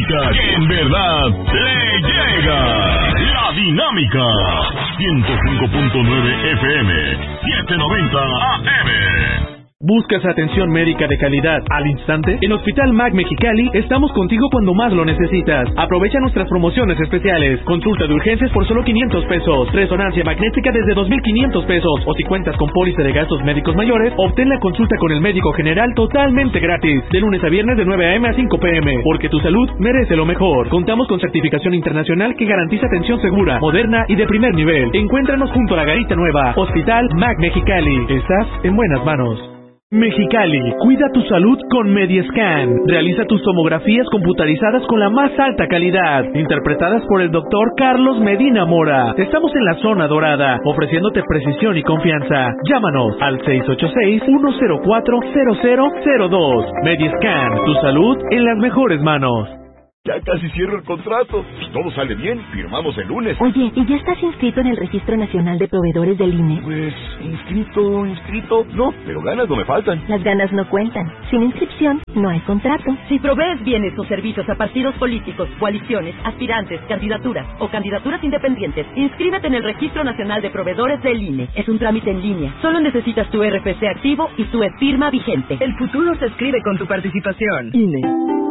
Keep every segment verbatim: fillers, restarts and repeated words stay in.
música que en verdad le llega. La Dinámica. ciento cinco punto nueve F M. setecientos noventa A M. ¿Buscas atención médica de calidad al instante? En Hospital M A C Mexicali estamos contigo cuando más lo necesitas. Aprovecha nuestras promociones especiales. Consulta de urgencias por solo quinientos pesos. Resonancia magnética desde dos mil quinientos pesos. O si cuentas con póliza de gastos médicos mayores, obtén la consulta con el médico general totalmente gratis. De lunes a viernes de nueve a eme a cinco pe eme. Porque tu salud merece lo mejor. Contamos con certificación internacional que garantiza atención segura, moderna y de primer nivel. Encuéntranos junto a la Garita Nueva. Hospital M A C Mexicali. Estás en buenas manos. Mexicali, cuida tu salud con Mediascan. Realiza tus tomografías computarizadas con la más alta calidad, interpretadas por el doctor Carlos Medina Mora. Estamos en la zona dorada, ofreciéndote precisión y confianza. Llámanos al seis ocho seis, uno cero cuatro, cero cero cero dos. Mediascan, tu salud en las mejores manos. Ya casi cierro el contrato. Si todo sale bien, firmamos el lunes. Oye, ¿y ya estás inscrito en el Registro Nacional de Proveedores del I N E? Pues, inscrito, inscrito, no, pero ganas no me faltan. Las ganas no cuentan. Sin inscripción, no hay contrato. Si provees bienes o servicios a partidos políticos, coaliciones, aspirantes, candidaturas o candidaturas independientes, inscríbete en el Registro Nacional de Proveedores del I N E. Es un trámite en línea. Solo necesitas tu R F C activo y tu firma vigente. El futuro se escribe con tu participación. I N E.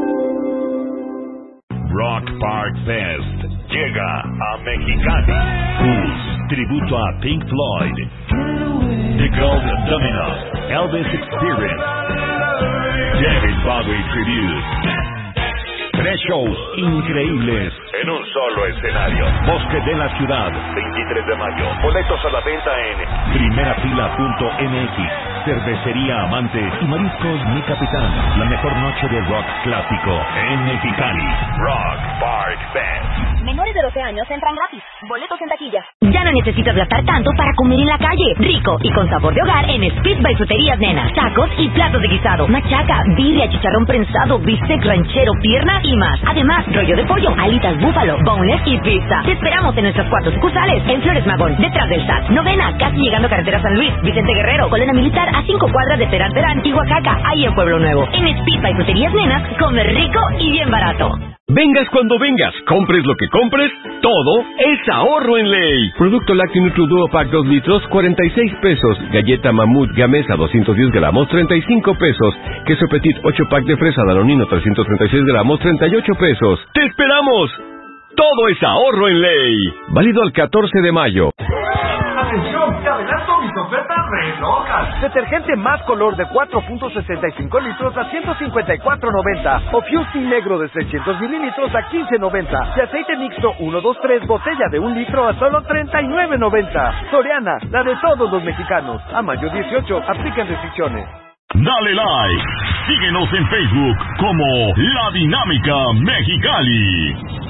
Rock Park Fest llega a Mexicali. Cruise, tributo a Pink Floyd, The Gold Domino, Elvis Experience, David Bowie Tribute. Tres shows increíbles en un solo escenario. Bosque de la Ciudad, veintitrés de mayo. Boletos a la venta en primerafila punto eme equis. Cervecería Amante y Mariscos Mi Capitán. La mejor noche de rock clásico en Mexicali. Rock Park Fest. Menores de doce años entran gratis. Boletos en taquilla. Ya no necesitas gastar tanto para comer en la calle. Rico y con sabor de hogar en Speed by Fruterías Nena. Tacos y platos de guisado, machaca, birria, chicharrón prensado, bistec ranchero, pierna y más. Además, rollo de pollo, alitas búfalo, boneless y pizza. Te esperamos en nuestras cuatro sucursales. En Flores Magón, detrás del S A T. Novena, casi llegando a Carretera San Luis. Vicente Guerrero, Colena Militar, a cinco cuadras de Terán Terán y Oaxaca. Ahí en Pueblo Nuevo. En Speed by Fruterías Nenas, come rico y bien barato. Vengas cuando vengas, compres lo que compres, todo es ahorro en ley. Producto lácteo Nutri Duo Pack dos litros, cuarenta y seis pesos. Galleta Mamut Gamesa doscientos diez gramos, treinta y cinco pesos. Queso Petit ocho pack de fresa Danonino trescientos treinta y seis gramos, treinta y ocho pesos. ¡Te esperamos! Todo es ahorro en ley. Válido al catorce de mayo. ¡Atención! ¡Te adelanto mis ofertas re locas! Detergente Más Color de cuatro punto sesenta y cinco litros a ciento cincuenta y cuatro noventa. O Fusti Negro de seiscientos mililitros a quince noventa. Y aceite mixto uno dos tres botella de un litro a solo treinta y nueve noventa. Soriana, la de todos los mexicanos. A mayo dieciocho, aplican restricciones. Dale like. Síguenos en Facebook como La Dinámica Mexicali.